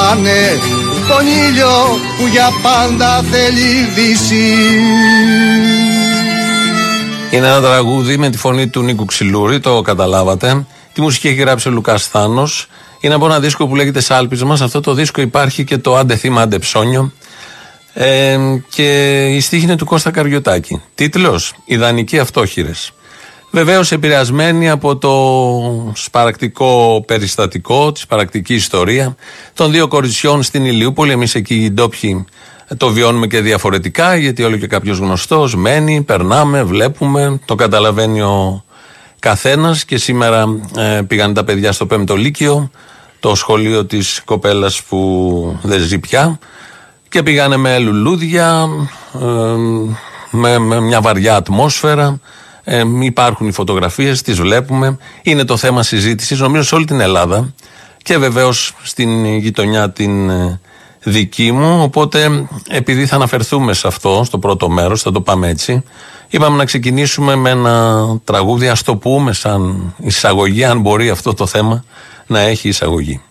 πάνε τον ήλιο που για πάντα θέλει δύση. Είναι ένα τραγούδι με τη φωνή του Νίκου Ξυλούρη, το καταλάβατε. Τη μουσική έχει γράψει ο Λουκάς Θάνος. Είναι από ένα δίσκο που λέγεται Σάλπισμα. Σε αυτό το δίσκο υπάρχει και το Άντε θύμα, άντε ψώνιο. Και η στίχη είναι του Κώστα Καριωτάκη. Τίτλος: Ιδανικοί αυτόχειρες. Βεβαίως επηρεασμένη από το σπαρακτικό περιστατικό, τη σπαρακτική ιστορία των δύο κοριτσιών στην Ηλιούπολη. Εμείς εκεί οι ντόπιοι το βιώνουμε και διαφορετικά, γιατί όλο και κάποιος γνωστός μένει, περνάμε, βλέπουμε, το καταλαβαίνει ο καθένας. Και σήμερα πήγαν τα παιδιά στο 5ο Λύκειο, το σχολείο της κοπέλας που δεν ζει πια, και πήγανε με λουλούδια, με μια βαριά ατμόσφαιρα. Υπάρχουν οι φωτογραφίες, τις βλέπουμε. Είναι το θέμα συζήτησης, νομίζω, σε όλη την Ελλάδα και βεβαίως στην γειτονιά την δική μου. Οπότε, επειδή θα αναφερθούμε σε αυτό στο πρώτο μέρος, θα το πάμε έτσι, είπαμε να ξεκινήσουμε με ένα τραγούδι, ας το πούμε σαν εισαγωγή, αν μπορεί αυτό το θέμα να έχει εισαγωγή.